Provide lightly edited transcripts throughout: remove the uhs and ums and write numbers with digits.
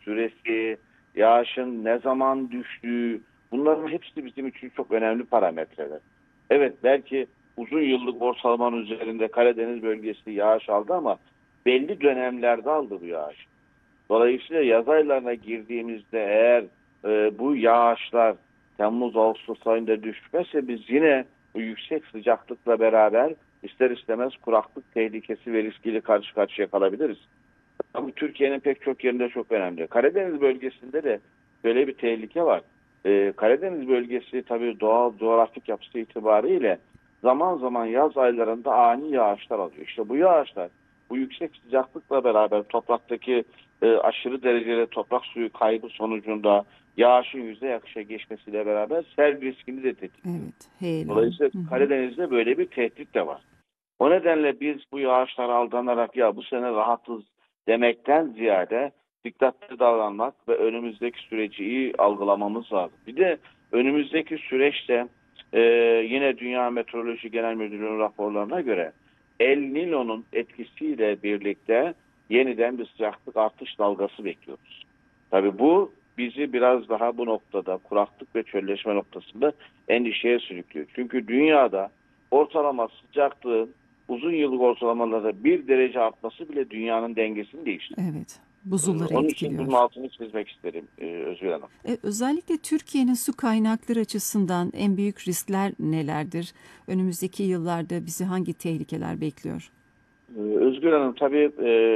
süresi, yağışın ne zaman düştüğü, bunların hepsi bizim için çok önemli parametreler. Evet, belki uzun yıllık ortalamanın üzerinde Karadeniz bölgesi yağış aldı ama belli dönemlerde aldı bu yağış. Dolayısıyla yaz aylarına girdiğimizde eğer bu yağışlar Temmuz-Ağustos ayında düşmezse biz yine bu yüksek sıcaklıkla beraber ister istemez kuraklık tehlikesi ve riskiyle karşı karşıya kalabiliriz. Ama Türkiye'nin pek çok yerinde çok önemli. Karadeniz bölgesinde de böyle bir tehlike var. Karadeniz bölgesi tabii doğal coğrafik yapısı itibariyle zaman zaman yaz aylarında ani yağışlar alıyor. İşte bu yağışlar bu yüksek sıcaklıkla beraber topraktaki aşırı derecede toprak suyu kaybı sonucunda yağışın %60'a geçmesiyle beraber sel riskini de tetikliyor. Evet, heyelan. Dolayısıyla Karadeniz'de böyle bir tehdit de var. O nedenle biz bu yağışlara aldanarak ya bu sene rahatız demekten ziyade dikkatli davranmak ve önümüzdeki süreci iyi algılamamız lazım. Bir de önümüzdeki süreçte yine Dünya Meteoroloji Genel Müdürlüğü'nün raporlarına göre El Niño'nun etkisiyle birlikte yeniden bir sıcaklık artış dalgası bekliyoruz. Tabii bu bizi biraz daha bu noktada kuraklık ve çölleşme noktasında endişeye sürüklüyor. Çünkü dünyada ortalama sıcaklığın uzun yıllık ortalamalarda 1 derece artması bile dünyanın dengesini değiştiriyor. Evet, buzulları Onun için bunun etkiliyor. altını çizmek isterim Özgür Hanım. Özellikle Türkiye'nin su kaynakları açısından en büyük riskler nelerdir? Önümüzdeki yıllarda bizi hangi tehlikeler bekliyor? Özgür Hanım tabii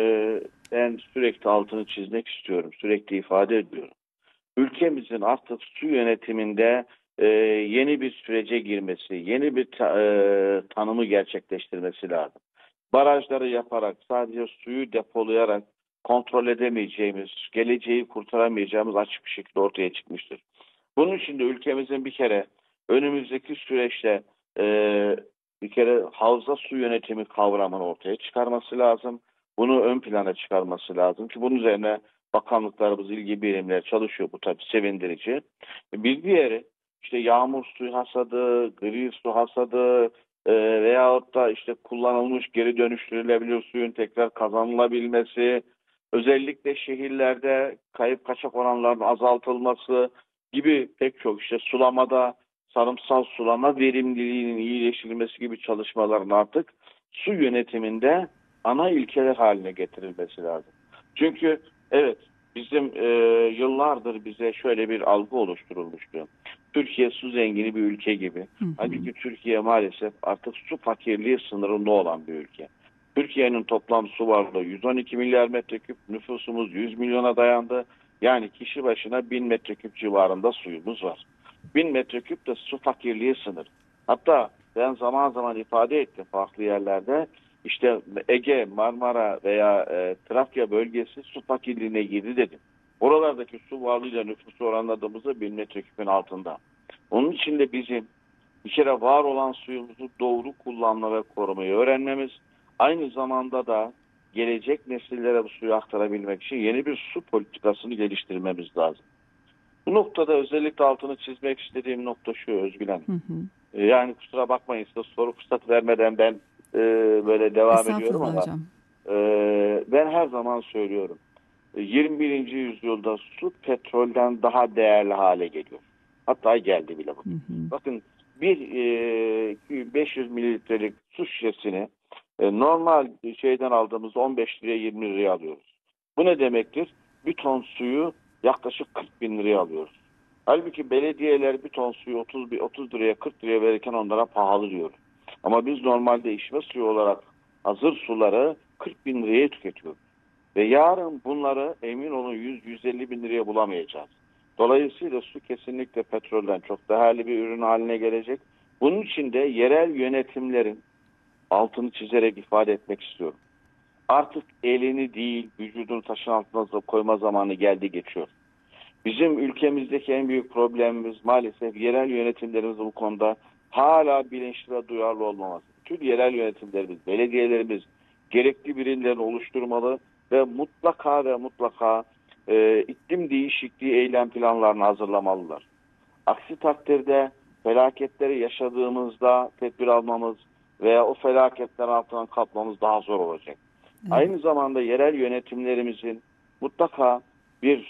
ben sürekli altını çizmek istiyorum. Sürekli ifade ediyorum. Ülkemizin artık su yönetiminde yeni bir sürece girmesi, yeni bir tanımı gerçekleştirmesi lazım. Barajları yaparak, sadece suyu depolayarak kontrol edemeyeceğimiz, geleceği kurtaramayacağımız açık bir şekilde ortaya çıkmıştır. Bunun için de ülkemizin bir kere önümüzdeki süreçte e, bir kere havza su yönetimi kavramını ortaya çıkarması lazım. Bunu ön plana çıkarması lazım ki bunun üzerine bakanlıklarımız, ilgili birimler çalışıyor. Bu tabii sevindirici. Bir diğeri işte yağmur suyu hasadı, gri su hasadı veyahut da işte kullanılmış geri dönüştürülebilir suyun tekrar kazanılabilmesi, özellikle şehirlerde kayıp kaçak oranlarının azaltılması gibi pek çok işte sulamada sarımsal sulama verimliliğinin iyileştirilmesi gibi çalışmaların artık su yönetiminde ana ilkeler haline getirilmesi lazım. Çünkü evet bizim yıllardır bize şöyle bir algı oluşturulmuştu. Türkiye su zengini bir ülke gibi. Hı hı. Halbuki Türkiye maalesef artık su fakirliği sınırında olan bir ülke. Türkiye'nin toplam su varlığı 112 milyar metreküp, nüfusumuz 100 milyona dayandı. Yani kişi başına 1000 metreküp civarında suyumuz var. 1000 metreküp de su fakirliği sınır. Hatta ben zaman zaman ifade ettim farklı yerlerde. İşte Ege, Marmara veya Trakya bölgesi su fakirliğine girdi dedim. Oralardaki su varlığıyla nüfusu oranladığımızda 1000 metreküpün altında. Onun için de bizim bir kere var olan suyumuzu doğru kullanma ve korumayı öğrenmemiz, aynı zamanda da gelecek nesillere bu suyu aktarabilmek için yeni bir su politikasını geliştirmemiz lazım. Bu noktada özellikle altını çizmek istediğim nokta şu Özgül Hanım. Hı hı. Yani kusura bakmayın size soru fırsatı vermeden ben böyle devam ediyorum Estağfurullah ama hocam. ben her zaman söylüyorum. 21. yüzyılda su petrolden daha değerli hale geliyor. Hatta geldi bile bu. Hı hı. Bakın bir 500 mililitrelik su şişesini normal şeyden aldığımızda 15 liraya 20 liraya alıyoruz. Bu ne demektir? Bir ton suyu yaklaşık 40 bin liraya alıyoruz. Halbuki belediyeler bir ton suyu 30 liraya 40 liraya verirken onlara pahalı diyor. Ama biz normalde içme suyu olarak hazır suları 40 bin liraya tüketiyoruz. Ve yarın bunları emin olun 100-150 bin liraya bulamayacağız. Dolayısıyla su kesinlikle petrolden çok değerli bir ürün haline gelecek. Bunun için de yerel yönetimlerin altını çizerek ifade etmek istiyorum. Artık elini değil vücudunu taşın altına koyma zamanı geldi geçiyor. Bizim ülkemizdeki en büyük problemimiz maalesef yerel yönetimlerimiz bu konuda hala bilinçli ve duyarlı olmaması. Tüm yerel yönetimlerimiz, belediyelerimiz gerekli birimlerini oluşturmalı ve mutlaka iklim değişikliği eylem planlarını hazırlamalılar. Aksi takdirde felaketleri yaşadığımızda tedbir almamız veya o felaketler altından kalkmamız daha zor olacak. Evet. Aynı zamanda yerel yönetimlerimizin mutlaka bir